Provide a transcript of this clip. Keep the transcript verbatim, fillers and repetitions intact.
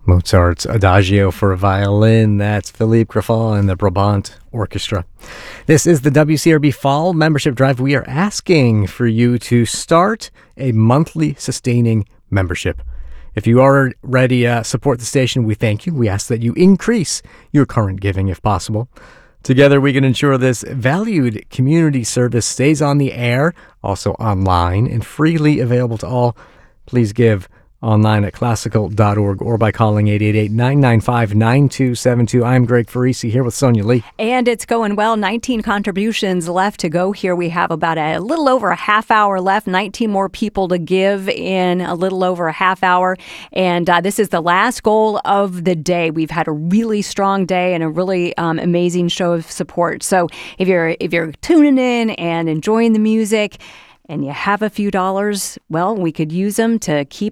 Mozart's Adagio for violin. That's Philippe Greffal and the Brabant Orchestra. This is the W C R B Fall Membership Drive. We are asking for you to start a monthly sustaining membership. If you already uh, support the station, we thank you. We ask that you increase your current giving if possible. Together, we can ensure this valued community service stays on the air, also online, and freely available to all. Please give online at classical dot org or by calling eight eight eight, nine nine five, nine two seven two. I'm Greg Farisi here with Sonia Lee. And it's going well. nineteen contributions left to go here. We have about a little over a half hour left, nineteen more people to give in a little over a half hour. And uh, this is the last goal of the day. We've had a really strong day and a really um, amazing show of support. So if you're if you're tuning in and enjoying the music, and you have a few dollars, well, we could use them to keep